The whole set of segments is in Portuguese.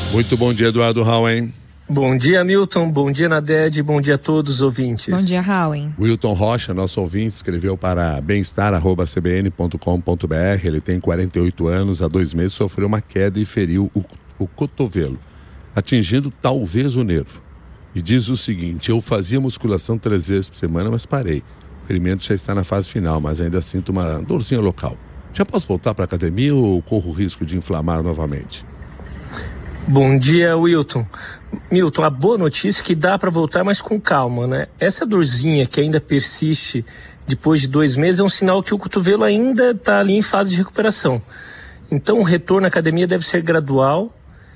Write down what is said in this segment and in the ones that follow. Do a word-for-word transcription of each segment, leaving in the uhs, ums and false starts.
Muito bom dia, Eduardo Hauen. Bom dia, Milton. Bom dia, Naded. Bom dia a todos os ouvintes. Bom dia, Hauen. Wilton Rocha, nosso ouvinte, escreveu para bem-estar arroba c b n ponto com ponto b r. Ele tem quarenta e oito anos, há dois meses sofreu uma queda e feriu o, o cotovelo, atingindo talvez o nervo. E diz o seguinte: eu fazia musculação três vezes por semana, mas parei. O ferimento já está na fase final, mas ainda sinto uma dorzinha local. Já posso voltar para a academia ou corro o risco de inflamar novamente? Bom dia, Wilton. Milton, a boa notícia é que dá para voltar, mas com calma, né? Essa dorzinha que ainda persiste depois de dois meses é um sinal que o cotovelo ainda está ali em fase de recuperação. Então o retorno à academia deve ser gradual,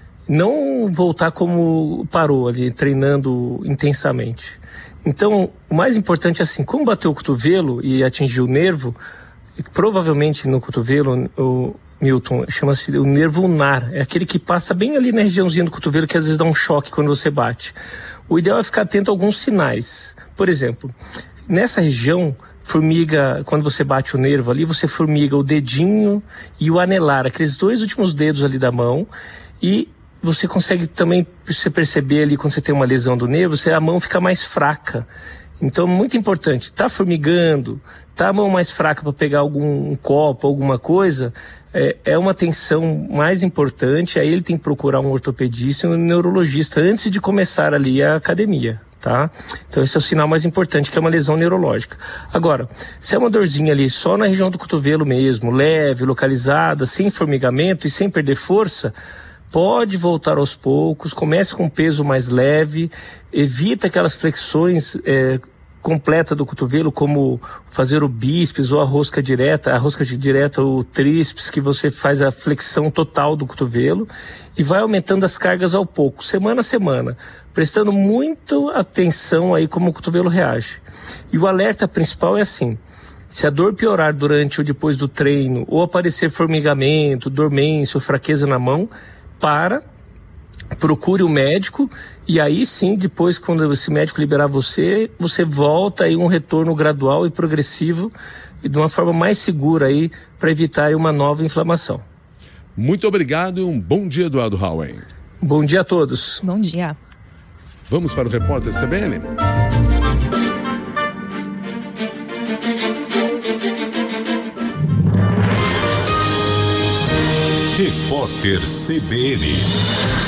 não voltar como parou ali, treinando intensamente. Então o mais importante é assim, como bateu o cotovelo e atingiu o nervo, provavelmente no cotovelo, o Milton, chama-se o nervo ulnar, é aquele que passa bem ali na regiãozinha do cotovelo, que às vezes dá um choque quando você bate. O ideal é ficar atento a alguns sinais. Por exemplo, nessa região, formiga, quando você bate o nervo ali, você formiga o dedinho e o anelar, aqueles dois últimos dedos ali da mão, e você consegue também você perceber ali, quando você tem uma lesão do nervo, você, a mão fica mais fraca. Então, muito importante, tá formigando, tá a mão mais fraca para pegar algum um copo, alguma coisa, é, é uma tensão mais importante, aí ele tem que procurar um ortopedista e um neurologista antes de começar ali a academia, tá? Então esse é o sinal mais importante, que é uma lesão neurológica. Agora, se é uma dorzinha ali só na região do cotovelo mesmo, leve, localizada, sem formigamento e sem perder força, pode voltar aos poucos, comece com um peso mais leve, evita aquelas flexões é, completa do cotovelo, como fazer o bíceps ou a rosca direta, a rosca direta, o tríceps, que você faz a flexão total do cotovelo e vai aumentando as cargas ao pouco, semana a semana, prestando muito atenção aí como o cotovelo reage. E o alerta principal é assim: se a dor piorar durante ou depois do treino, ou aparecer formigamento, dormência ou fraqueza na mão, para, procure o médico, e aí sim, depois, quando esse médico liberar você, você volta aí um retorno gradual e progressivo e de uma forma mais segura aí para evitar aí uma nova inflamação. Muito obrigado e um bom dia, Eduardo Hauen. Bom dia a todos. Bom dia. Vamos para o repórter C B N? Repórter C B N.